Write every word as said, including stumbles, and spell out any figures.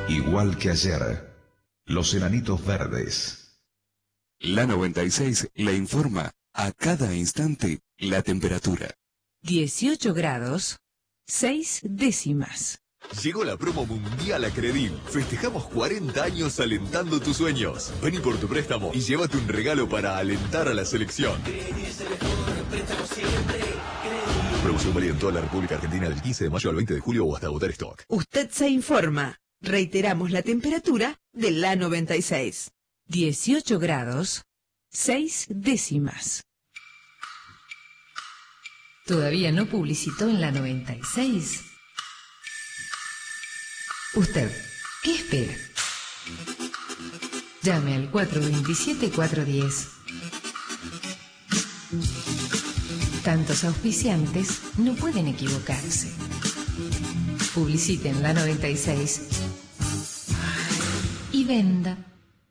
igual que ayer. Los Enanitos Verdes. La noventa y seis le informa a cada instante la temperatura. dieciocho grados, seis décimas. Llegó la promo mundial a Credil. Festejamos cuarenta años alentando tus sueños. Vení por tu préstamo y llévate un regalo para alentar a la selección. Promoción válida en toda la República Argentina del quince de mayo al veinte de julio o hasta agotar stock. Usted se informa. Reiteramos la temperatura de la noventa y seis. dieciocho grados, seis décimas. ¿Todavía no publicitó en la noventa y seis? Usted, ¿qué espera? Llame al cuatro veintisiete, cuatro diez. Tantos auspiciantes no pueden equivocarse. Publicite en la noventa y seis y venda.